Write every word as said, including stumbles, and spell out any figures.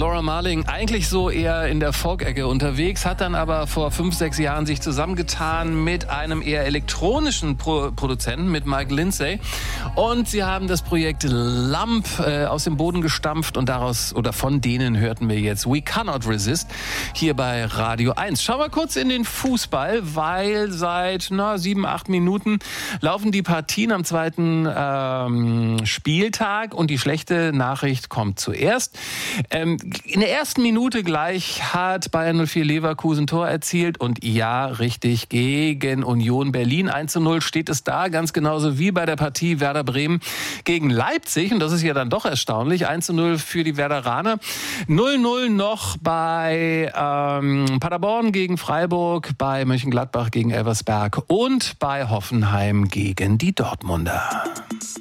Laura Marling, eigentlich so eher in der Folk-Ecke unterwegs, hat dann aber vor fünf, sechs Jahren sich zusammengetan mit einem eher elektronischen Pro- Produzenten, mit Mike Lindsay. Und sie haben das Projekt Lump äh, aus dem Boden gestampft und daraus oder von denen hörten wir jetzt We Cannot Resist hier bei Radio eins. Schauen wir kurz in den Fußball, weil seit na, sieben, acht Minuten laufen die Partien am zweiten ähm, Spieltag und die schlechte Nachricht kommt zuerst. Ähm, in der ersten Minute gleich hat Bayern null vier Leverkusen Tor erzielt und ja, richtig, gegen Union Berlin eins zu null steht es da, ganz genauso wie bei der Partie Werder Bremen gegen Leipzig und das ist ja dann doch erstaunlich, eins zu null für die Werderaner. null null noch bei ähm, Paderborn gegen Freiburg, bei Mönchengladbach gegen Elversberg und bei Hoffenheim gegen die Dortmunder.